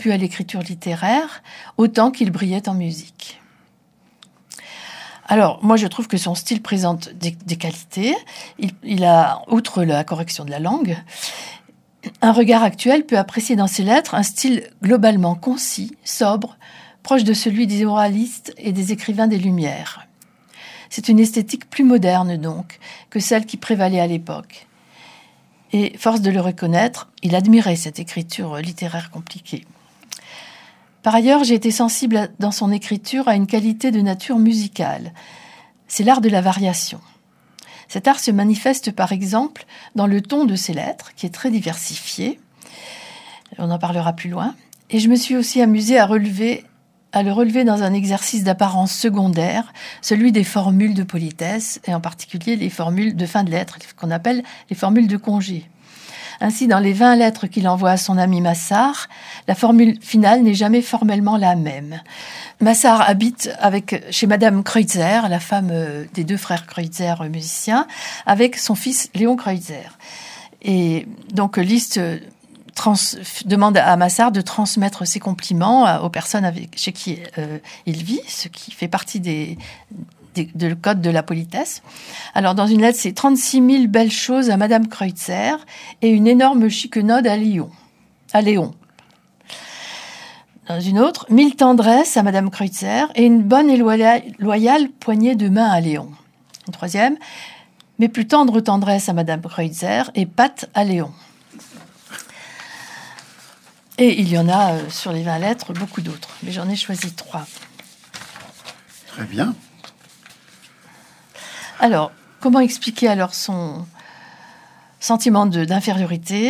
à l'écriture littéraire autant qu'il brillait en musique. Alors, moi, je trouve que son style présente des qualités. Il a, outre la correction de la langue, un regard actuel peut apprécier dans ses lettres un style globalement concis, sobre, proche de celui des moralistes et des écrivains des Lumières. C'est une esthétique plus moderne, donc, que celle qui prévalait à l'époque. Et, force de le reconnaître, il admirait cette écriture littéraire compliquée. Par ailleurs, j'ai été sensible dans son écriture à une qualité de nature musicale. C'est l'art de la variation. Cet art se manifeste par exemple dans le ton de ses lettres, qui est très diversifié. On en parlera plus loin. Et je me suis aussi amusée à le relever dans un exercice d'apparence secondaire, celui des formules de politesse, et en particulier les formules de fin de lettre, qu'on appelle les formules de congé. Ainsi, dans les 20 lettres qu'il envoie à son ami Massard, la formule finale n'est jamais formellement la même. Massard habite chez Madame Kreutzer, la femme des 2 frères Kreutzer musiciens, avec son fils Léon Kreutzer. Et donc, Liszt demande à Massard de transmettre ses compliments aux personnes chez qui il vit, ce qui fait partie de le code de la politesse. Alors, dans une lettre, c'est 36 000 belles choses à Madame Kreutzer et une énorme chiquenaude à Léon. Dans une autre, 1000 tendresses à Madame Kreutzer et une bonne et loyale poignée de main à Léon. Une troisième, mes plus tendres tendresses à Madame Kreutzer et pâtes à Léon. Et il y en a sur les 20 lettres beaucoup d'autres, mais j'en ai choisi 3. Très bien. Alors, comment expliquer alors son sentiment d'infériorité ?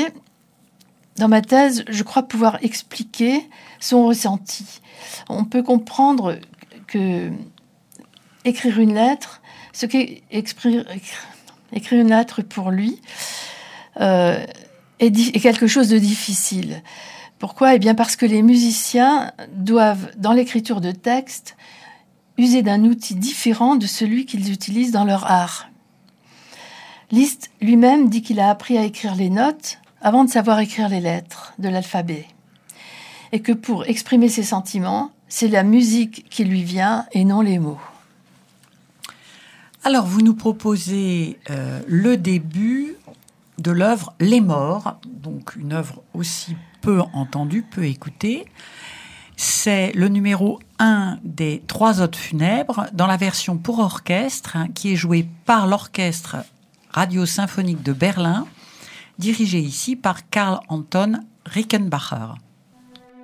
Dans ma thèse, je crois pouvoir expliquer son ressenti. On peut comprendre que écrire une lettre, ce qu'est écrire une lettre pour lui, est quelque chose de difficile. Pourquoi ? Eh bien parce que les musiciens doivent, dans l'écriture de textes, user d'un outil différent de celui qu'ils utilisent dans leur art. Liszt lui-même dit qu'il a appris à écrire les notes avant de savoir écrire les lettres de l'alphabet. Et que pour exprimer ses sentiments, c'est la musique qui lui vient et non les mots. Alors, vous nous proposez le début de l'œuvre Les Morts, donc une œuvre aussi peu entendue, peu écoutée. C'est le numéro 1 des 3 odes funèbres dans la version pour orchestre qui est jouée par l'orchestre radio-symphonique de Berlin, dirigé ici par Karl Anton Rickenbacher.